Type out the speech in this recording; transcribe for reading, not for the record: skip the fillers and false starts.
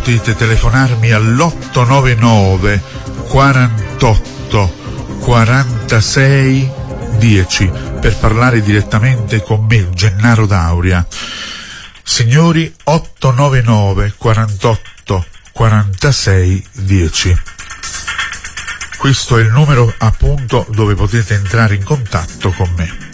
potete telefonarmi all'899 48 46 10 per parlare direttamente con me, Gennaro D'Auria. Signori, 899 48 46 10. Questo è il numero appunto dove potete entrare in contatto con me.